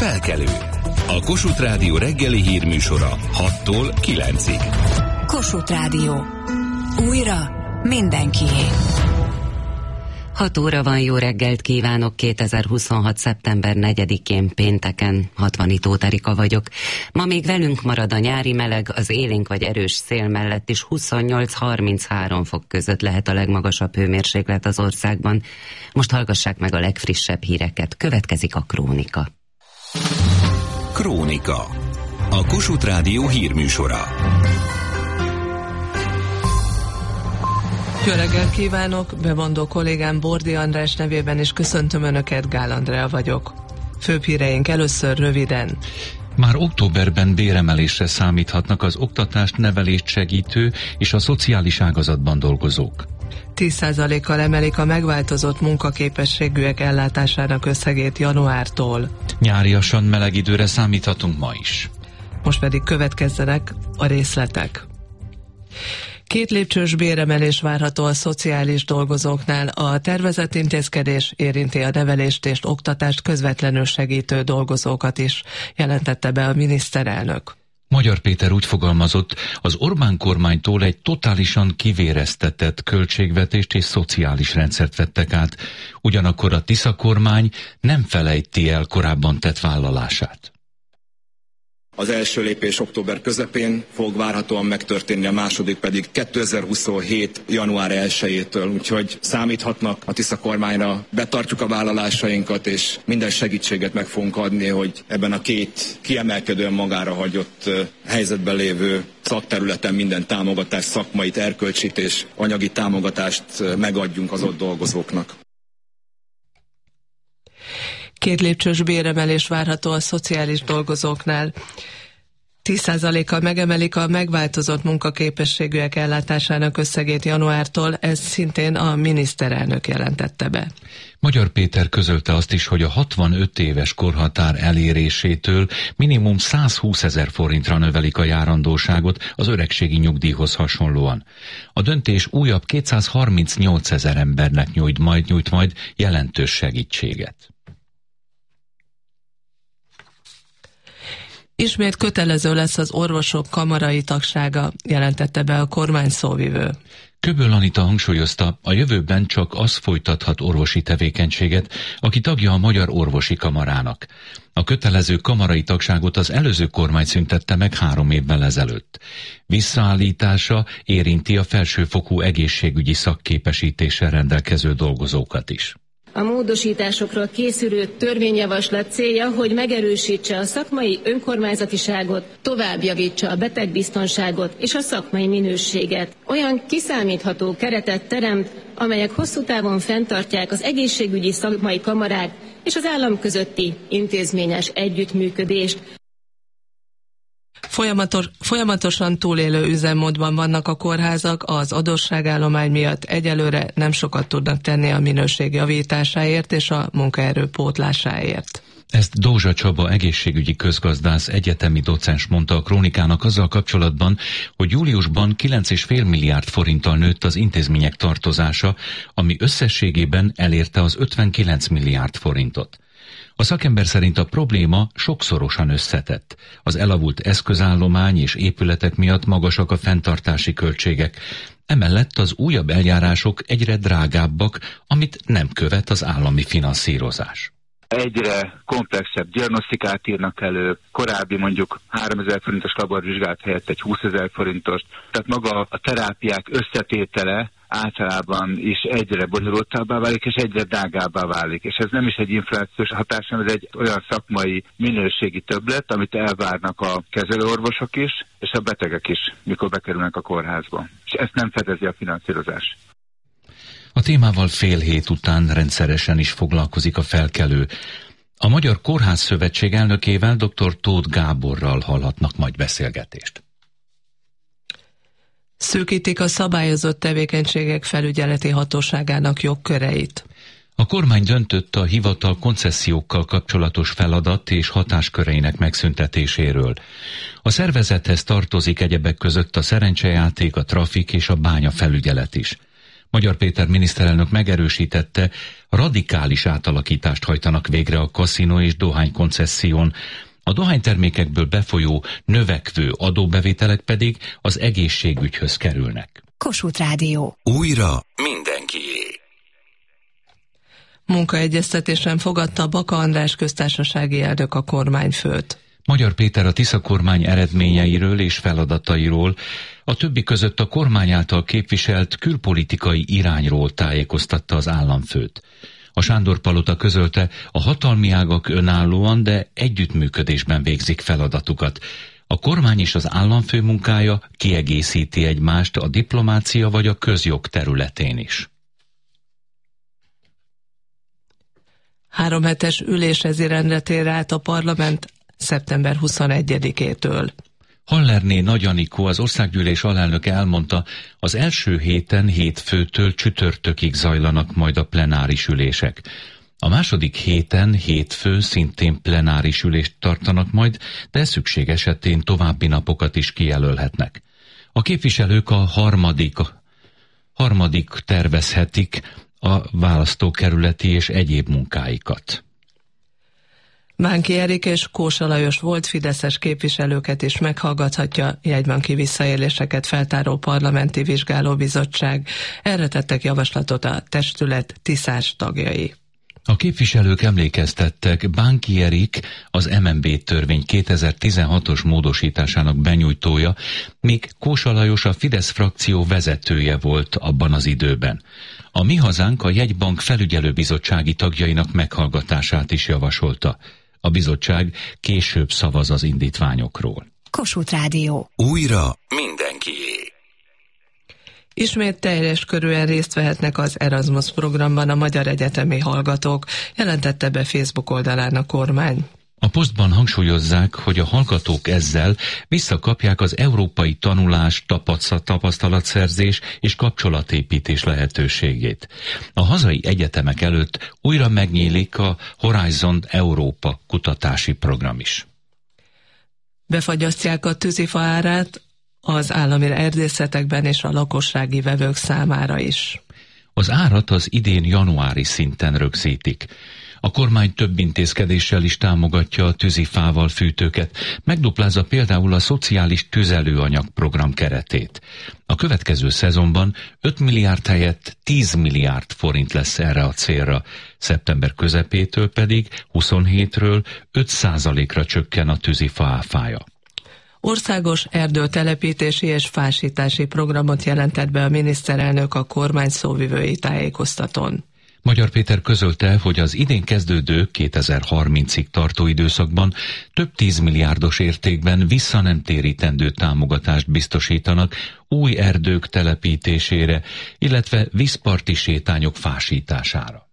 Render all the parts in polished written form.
Felkelő. A Kossuth Rádió reggeli hírműsora 6-tól 9-ig. Kossuth Rádió. Újra mindenkié. 6 óra van, jó reggelt kívánok, 2026. szeptember 4-én pénteken, 60 Tóth Erika vagyok. Ma még velünk marad a nyári meleg, az élénk vagy erős szél mellett is 28-33 fok között lehet a legmagasabb hőmérséklet az országban. Most hallgassák meg a legfrissebb híreket, következik a Krónika. Krónika. A Kossuth Rádió hírműsora. Jó reggelt kívánok, bemondó kollégám Bordi András nevében is köszöntöm Önöket, Gál Andrea vagyok. Főbb híreink először röviden. Már októberben béremelésre számíthatnak az oktatást, nevelést segítő és a szociális ágazatban dolgozók. 10%-kal emelik a megváltozott munkaképességűek ellátásának összegét januártól. Nyáriasan meleg időre számíthatunk ma is. Most pedig következzenek a részletek. 2 lépcsős béremelés várható a szociális dolgozóknál. A tervezett intézkedés érinti a nevelést és oktatást közvetlenül segítő dolgozókat is, jelentette be a miniszterelnök. Magyar Péter úgy fogalmazott, az Orbán kormánytól egy totálisan kivéreztetett költségvetést és szociális rendszert vettek át, ugyanakkor a Tisza kormány nem felejti el korábban tett vállalását. Az első lépés október közepén fog várhatóan megtörténni, a második pedig 2027. január 1-től, úgyhogy számíthatnak a Tisza kormányra, betartjuk a vállalásainkat, és minden segítséget meg fogunk adni, hogy ebben a 2 kiemelkedően magára hagyott helyzetben lévő szakterületen minden támogatást, szakmait, erkölcsit és anyagi támogatást megadjunk az ott dolgozóknak. 2 lépcsős béremelés várható a szociális dolgozóknál. 10%-kal megemelik a megváltozott munkaképességűek ellátásának összegét januártól, ez szintén a miniszterelnök jelentette be. Magyar Péter közölte azt is, hogy a 65 éves korhatár elérésétől minimum 120 000 forintra növelik a járandóságot az öregségi nyugdíjhoz hasonlóan. A döntés újabb 238 000 embernek nyújt majd jelentős segítséget. Ismét kötelező lesz az orvosok kamarai tagsága, jelentette be a kormány szóvivő. Köböl Anita hangsúlyozta, a jövőben csak az folytathat orvosi tevékenységet, aki tagja a Magyar Orvosi Kamarának. A kötelező kamarai tagságot az előző kormány szüntette meg 3 évvel ezelőtt. Visszaállítása érinti a felsőfokú egészségügyi szakképesítéssel rendelkező dolgozókat is. A módosításokról készülő törvényjavaslat célja, hogy megerősítse a szakmai önkormányzatiságot, tovább javítsa a betegbiztonságot és a szakmai minőséget. Olyan kiszámítható keretet teremt, amelyek hosszú távon fenntartják az egészségügyi szakmai kamarák és az állam közötti intézményes együttműködést. Folyamatosan túlélő üzemmódban vannak a kórházak, az adósságállomány miatt egyelőre nem sokat tudnak tenni a minőség javításáért és a munkaerő pótlásáért. Ezt Dózsa Csaba egészségügyi közgazdász, egyetemi docens mondta a Krónikának azzal kapcsolatban, hogy júliusban 9,5 milliárd forinttal nőtt az intézmények tartozása, ami összességében elérte az 59 milliárd forintot. A szakember szerint a probléma sokszorosan összetett. Az elavult eszközállomány és épületek miatt magasak a fenntartási költségek. Emellett az újabb eljárások egyre drágábbak, amit nem követ az állami finanszírozás. Egyre komplexebb diagnosztikát írnak elő, korábbi mondjuk 3000 forintos laborvizsgálat helyett egy 20 000 forintos. Tehát maga a terápiák összetétele általában is egyre bonyolultabbá válik, és egyre drágábbá válik. És ez nem is egy inflációs hatás, hanem ez egy olyan szakmai minőségi többlet, amit elvárnak a kezelőorvosok is, és a betegek is, mikor bekerülnek a kórházba. És ezt nem fedezi a finanszírozás. A témával fél hét után rendszeresen is foglalkozik a Felkelő. A Magyar Kórház Szövetség elnökével, dr. Tóth Gáborral hallhatnak majd beszélgetést. Szűkítik a szabályozott tevékenységek felügyeleti hatóságának jogköreit. A kormány döntött a hivatal koncesziókkal kapcsolatos feladat és hatásköreinek megszüntetéséről. A szervezethez tartozik egyebek között a szerencsejáték, a trafik és a bányafelügyelet is. Magyar Péter miniszterelnök megerősítette, radikális átalakítást hajtanak végre a kaszinó és dohánykoncesszión. A dohánytermékekből befolyó növekvő adóbevételek pedig az egészségügyhöz kerülnek. Kossuth Rádió. Újra mindenkié. Munkaegyeztetésen fogadta Baka András köztársasági elnök a kormányfőt. Magyar Péter a Tisza kormány eredményeiről és feladatairól, a többi között a kormány által képviselt külpolitikai irányról tájékoztatta az államfőt. A Sándor-palota közölte, a hatalmi ágak önállóan, de együttműködésben végzik feladatukat. A kormány és az államfő munkája kiegészíti egymást a diplomácia vagy a közjog területén is. 3 hetes ülésezirendre tér át a parlament szeptember 21-től. Hallerné Nagy Anikó, az országgyűlés alelnöke elmondta, az első héten hétfőtől csütörtökig zajlanak majd a plenáris ülések. A második héten hétfőn szintén plenáris ülést tartanak majd, de szükség esetén további napokat is kijelölhetnek. A képviselők a harmadik tervezhetik a választókerületi és egyéb munkáikat. Bánki Erik és Kósa Lajos volt fideszes képviselőket is meghallgathatja jegybanki visszaéléseket feltáró parlamenti vizsgálóbizottság. Erre tettek javaslatot a testület tiszás tagjai. A képviselők emlékeztettek, Bánki Erik az MNB törvény 2016-os módosításának benyújtója, míg Kósa Lajos a Fidesz frakció vezetője volt abban az időben. A Mi Hazánk a jegybank felügyelőbizottsági tagjainak meghallgatását is javasolta. A bizottság később szavaz az indítványokról. Kossuth Rádió. Újra mindenkié. Ismét teljes körűen részt vehetnek az Erasmus programban a magyar egyetemi hallgatók, jelentette be Facebook oldalán a kormány. A posztban hangsúlyozzák, hogy a hallgatók ezzel visszakapják az európai tanulás, tapasztalatszerzés és kapcsolatépítés lehetőségét. A hazai egyetemek előtt újra megnyílik a Horizon Európa kutatási program is. Befagyasztják a tűzifa árát az állami erdészetekben és a lakossági vevők számára is. Az árat az idén januári szinten rögzítik. A kormány több intézkedéssel is támogatja a tűzifával fűtőket, megduplázza például a szociális tüzelőanyag program keretét. A következő szezonban 5 milliárd helyett 10 milliárd forint lesz erre a célra, szeptember közepétől pedig 27-ről 5%-ra csökken a tűzifa áfája. Országos erdőtelepítési és fásítási programot jelentett be a miniszterelnök a kormány szóvivői tájékoztatón. Magyar Péter közölte, hogy az idén kezdődő 2030-ig tartó időszakban több 10 milliárdos értékben vissza nem térítendő támogatást biztosítanak új erdők telepítésére, illetve vízparti sétányok fásítására.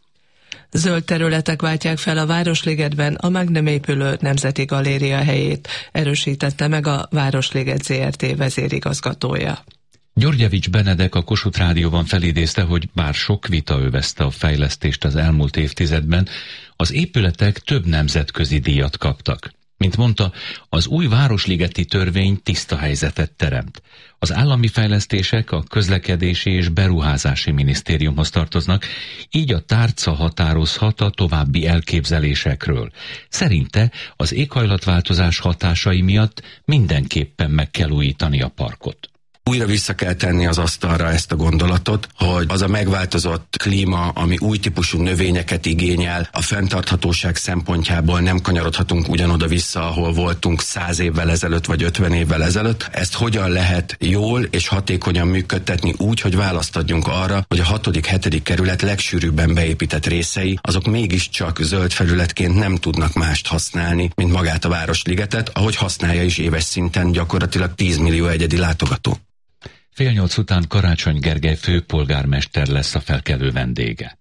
Zöld területek váltják fel a Városligetben a meg nem épülő Nemzeti Galéria helyét, erősítette meg a Városliget ZRT vezérigazgatója. Györgyevics Benedek a Kossuth Rádióban felidézte, hogy bár sok vita övezte a fejlesztést az elmúlt évtizedben, az épületek több nemzetközi díjat kaptak. Mint mondta, az új városligeti törvény tiszta helyzetet teremt. Az állami fejlesztések a közlekedési és beruházási minisztériumhoz tartoznak, így a tárca határozhat a további elképzelésekről. Szerinte az éghajlatváltozás hatásai miatt mindenképpen meg kell újítani a parkot. Újra vissza kell tenni az asztalra ezt a gondolatot, hogy az a megváltozott klíma, ami új típusú növényeket igényel, a fenntarthatóság szempontjából nem kanyarodhatunk ugyanoda vissza, ahol voltunk 100 évvel ezelőtt vagy 50 évvel ezelőtt. Ezt hogyan lehet jól és hatékonyan működtetni úgy, hogy választ adjunk arra, hogy a 6.-7. kerület legsűrűbben beépített részei, azok mégiscsak zöld felületként nem tudnak mást használni, mint magát a Városligetet, ahogy használja is éves szinten gyakorlatilag 10 millió egyedi látogató. 7:30 után Karácsony Gergely főpolgármester lesz a felkelő vendége.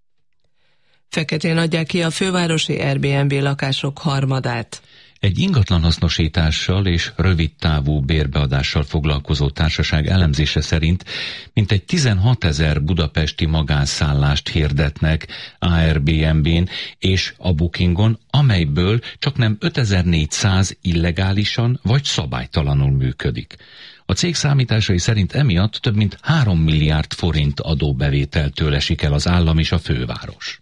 Feketén adják ki a fővárosi Airbnb lakások harmadát. Egy ingatlanhasznosítással és rövidtávú bérbeadással foglalkozó társaság elemzése szerint mintegy 16 000 budapesti magánszállást hirdetnek Airbnb-n és a Bookingon, amelyből csaknem 5400 illegálisan vagy szabálytalanul működik. A cég számításai szerint emiatt több mint 3 milliárd forint adóbevételtől esik el az állam és a főváros.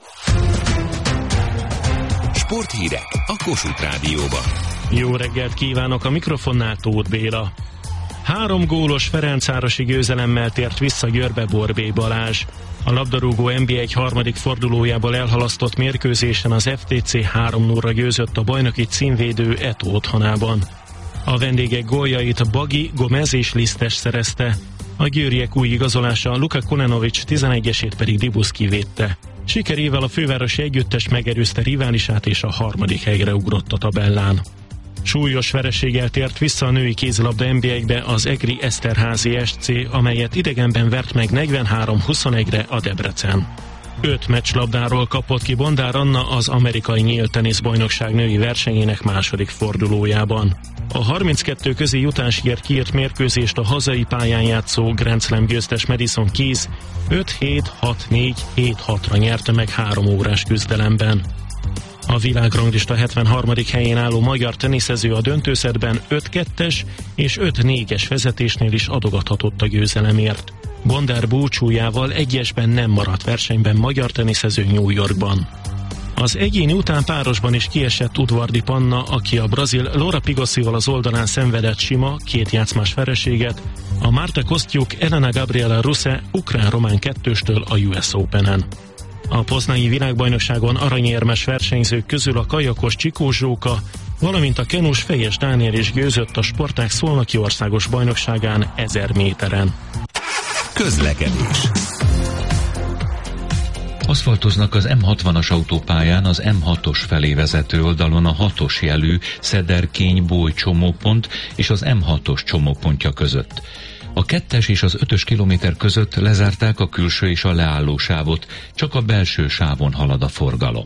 Sporthírek a Kossuth Rádióban. Jó reggelt kívánok, a mikrofonnál Tóth Béla. 3 gólos ferencvárosi győzelemmel tért vissza Győrbe Borbély Balázs. A labdarúgó NB1 harmadik fordulójából elhalasztott mérkőzésen az FTC 3-0-ra győzött a bajnoki címvédő Eto otthonában. A vendégek góljait Bagi, Gomez és Lisztes szerezte. A győriek új igazolása Luka Konenovics 11-esét pedig Dibuszki védte. Sikerével a fővárosi együttes megerőzte riválisát és a harmadik helyre ugrott a tabellán. Súlyos vereséggel tért vissza a női kézilabda NB1-be az Egri Eszterházi SC, amelyet idegenben vert meg 43-21-re a Debrecen. 5 meccslabdáról kapott ki Bondár Anna az amerikai nyílt teniszbajnokság női versenyének második fordulójában. A 32 közé jutásért kiírt mérkőzést a hazai pályán játszó Grand Slam győztes Madison Keys 5-7-6-4-7-6-ra nyerte meg 3 órás küzdelemben. A világranglista 73. helyén álló magyar teniszező a döntőszetben 5-2-es és 5-4-es vezetésnél is adogathatott a győzelemért. Bondár búcsújával egyesben nem maradt versenyben magyar teniszező New Yorkban. Az egyéni után párosban is kiesett Udvardi Panna, aki a brazil Laura Pigosival az oldalán szenvedett sima 2 játszmás vereséget, a Marta Kostyuk Elena Gabriela Ruse ukrán-román 2-stől a US Openen. A poznai világbajnokságon aranyérmes versenyzők közül a kajakos Csikó Zsóka, valamint a kenus Fejes Dániel is győzött a sportág szolnoki országos bajnokságán 1000 méteren. Közlekedés. Aszfaltoznak az M60-as autópályán az M6-os felé vezető oldalon a 6-os jelű Szederkény-Bój csomópont és az M6-os csomópontja között. A 2-es és az 5-ös kilométer között lezárták a külső és a leálló sávot, csak a belső sávon halad a forgalom.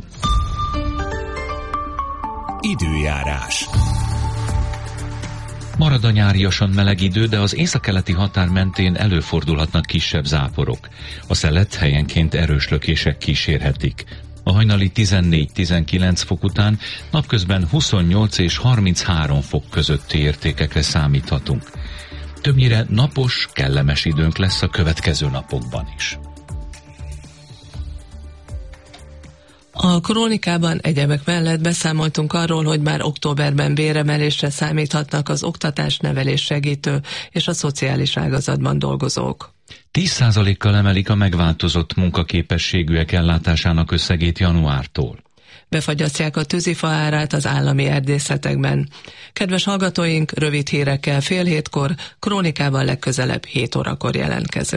Időjárás. Marad a nyáriasan meleg idő, de az északkeleti határ mentén előfordulhatnak kisebb záporok. A szelet helyenként erős lökések kísérhetik. A hajnali 14-19 fok után napközben 28 és 33 fok közötti értékekre számíthatunk. Többnyire napos, kellemes időnk lesz a következő napokban is. A krónikában egyebek mellett beszámoltunk arról, hogy már októberben béremelésre számíthatnak az oktatás, nevelés segítő és a szociális ágazatban dolgozók. 10%-kal emelik a megváltozott munkaképességűek ellátásának összegét januártól. Befagyasztják a tűzifa árát az állami erdészetekben. Kedves hallgatóink, rövid hírekkel 6:30, krónikában legközelebb 7 órakor jelentkezünk.